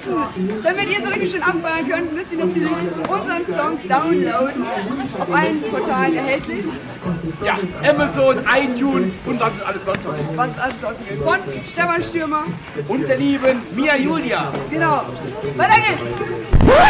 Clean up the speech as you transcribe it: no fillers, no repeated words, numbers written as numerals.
ansonsten, damit ihr so richtig schön abfeiern könnt, müsst ihr natürlich unseren Song downloaden. Auf allen Portalen erhältlich. Ja, Amazon, iTunes und was ist alles sonst noch. Was ist alles sonst gibt. Von Stefan Stürmer. Und der lieben Mia Julia. Genau. Weiter geht's.